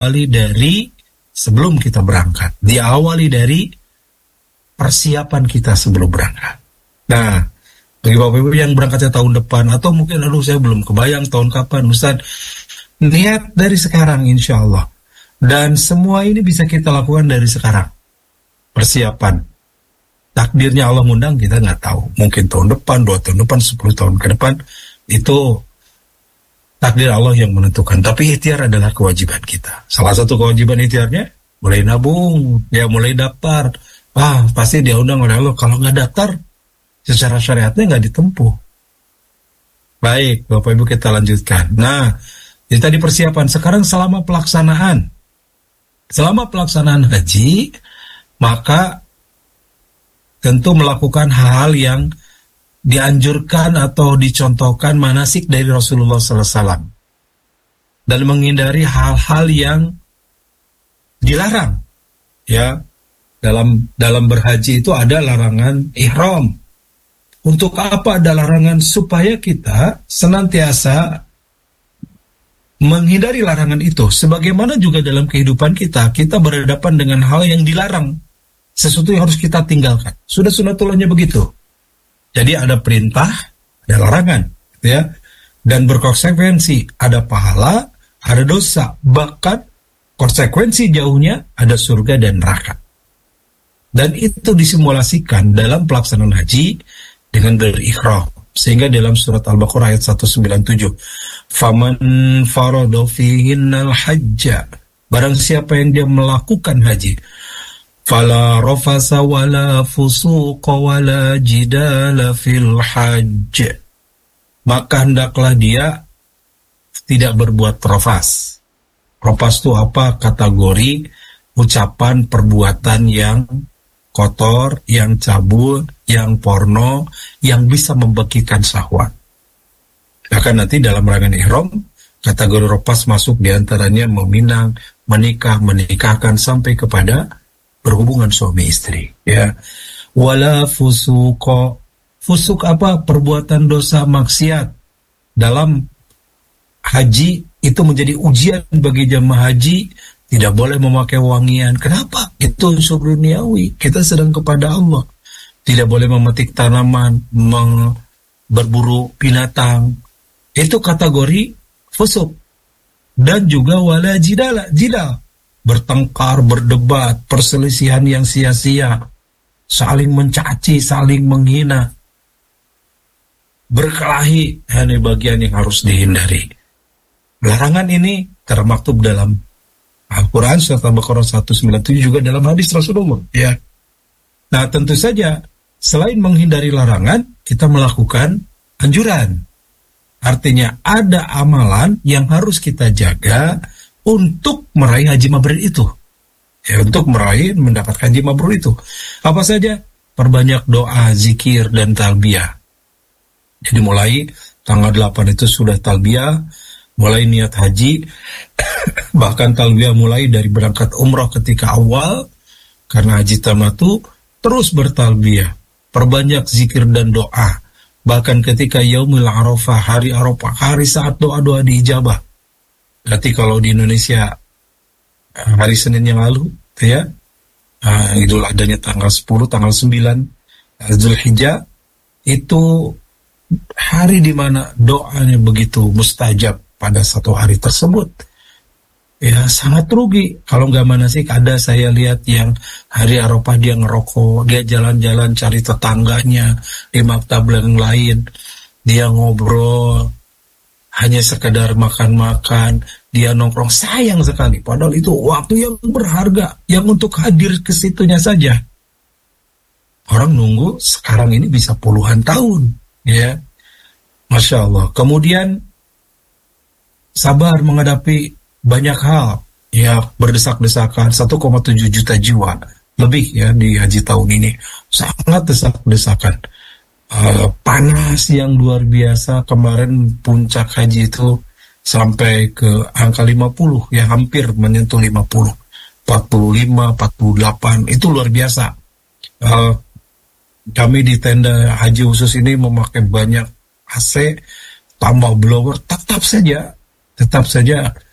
diawali dari sebelum kita berangkat, diawali dari persiapan kita sebelum berangkat. Nah, bagi Bapak Ibu yang berangkatnya tahun depan, atau mungkin aduh saya belum kebayang tahun kapan, Ustaz, niat dari sekarang insya Allah. Dan semua ini bisa kita lakukan dari sekarang. Persiapan. Takdirnya Allah ngundang kita nggak tahu. Mungkin tahun depan, 2 tahun depan, 10 tahun ke depan, itu takdir Allah yang menentukan. Tapi ikhtiar adalah kewajiban kita. Salah satu kewajiban ikhtiarnya, mulai nabung, ya mulai daftar. Pasti dia undang oleh Allah. Kalau nggak daftar, secara syariatnya nggak ditempuh. Baik, Bapak Ibu kita lanjutkan. Nah, jadi tadi persiapan. Sekarang selama pelaksanaan haji, maka tentu melakukan hal-hal yang dianjurkan atau dicontohkan manasik dari Rasulullah SAW, dan menghindari hal-hal yang dilarang. Ya, dalam berhaji itu ada larangan ihram. Untuk apa ada larangan? Supaya kita senantiasa menghindari larangan itu. Sebagaimana juga dalam kehidupan kita berhadapan dengan hal yang dilarang, sesuatu yang harus kita tinggalkan. Sudah sunatullahnya begitu. Jadi ada perintah, ada larangan, ya, dan berkonsekuensi. Ada pahala, ada dosa, bahkan konsekuensi jauhnya ada surga dan neraka. Dan itu disimulasikan dalam pelaksanaan haji dengan berihram. Sehingga dalam surat Al-Baqarah ayat 197, faman farada fihinnal hajja, barang siapa yang dia melakukan haji, fala rafasa wala fusuqa wala jidala fil hajj, maka hendaklah dia tidak berbuat rafas. Rafas itu apa? Kategori ucapan perbuatan yang kotor, yang cabul, yang porno, yang bisa membekikan syahwat. Bahkan nanti dalam larangan ihram, kategori rafas masuk diantaranya meminang, menikah, menikahkan sampai kepada berhubungan suami istri, ya. Wala fusuko, fusuk apa? Perbuatan dosa maksiat. Dalam haji itu menjadi ujian bagi jamaah haji, tidak boleh memakai wangian. Kenapa? Itu unsur duniawi. Kita sedang kepada Allah. Tidak boleh memetik tanaman, berburu binatang. Itu kategori fusuk. Dan juga wala jidal, bertengkar, berdebat, perselisihan yang sia-sia, saling mencaci, saling menghina, berkelahi, ini bagian yang harus dihindari. Larangan ini termaktub dalam Al-Quran surat Al-Baqarah 197, juga dalam hadis Rasulullah, ya. Nah, tentu saja selain menghindari larangan, kita melakukan anjuran. Artinya ada amalan yang harus kita jaga untuk meraih haji mabrur itu. Ya, untuk mendapatkan haji mabrur itu. Apa saja? Perbanyak doa, zikir, dan talbiyah. Jadi mulai tanggal 8 itu sudah talbiyah, mulai niat haji, bahkan talbiyah mulai dari berangkat umrah ketika awal, karena haji tamatu, terus bertalbiyah. Perbanyak zikir dan doa. Bahkan ketika Yaumul Arafah, hari Arafah, hari saat doa-doa diijabah. Berarti kalau di Indonesia hari Senin yang lalu, ya, Idul Adhanya tanggal 10, tanggal 9 Zulhijjah, itu hari di mana doanya begitu mustajab pada satu hari tersebut. Ya, sangat rugi kalau nggak manasik. Ada saya lihat yang hari Arafah dia ngerokok, dia jalan-jalan cari tetangganya di maktab yang lain, dia ngobrol, hanya sekedar makan-makan, dia nongkrong. Sayang sekali, padahal itu waktu yang berharga, yang untuk hadir ke situnya saja. Orang nunggu sekarang ini bisa puluhan tahun, ya. Masya Allah. Kemudian sabar menghadapi banyak hal, ya, berdesak-desakan. 1,7 juta jiwa lebih, ya, di haji tahun ini. Sangat desak-desakan. Panas yang luar biasa. Kemarin puncak haji itu sampai ke angka 50, ya, hampir menyentuh 50, 45, 48, itu luar biasa. Kami di tenda haji khusus ini memakai banyak AC, tambah blower, tetap saja